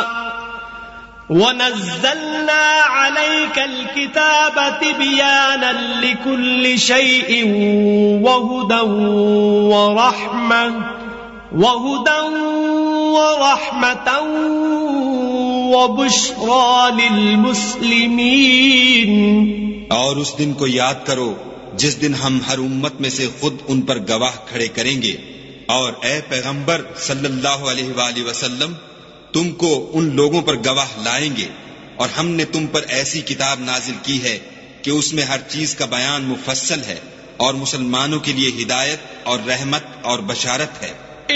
वनज़्ज़लना अलैकल किताब तिब्यानन लिकुल्लि शैइन वहुदन वरहमतन वबुश्रा लिलमुस्लिमीन। और उस दिन को याद करो जिस दिन हम हर उम्मत में से खुद उन पर गवाह खड़े करेंगे, और ए पैगंबर सल्लल्लाहु अलैहि वसल्लम, तुमको उन लोगों पर गवाह लाएंगे, और हमने तुम पर ऐसी किताब नाजिल की है कि उसमें हर चीज का बयान मुफस्सल है, और मुसलमानों के लिए हिदायत और रहमत और बशारत है।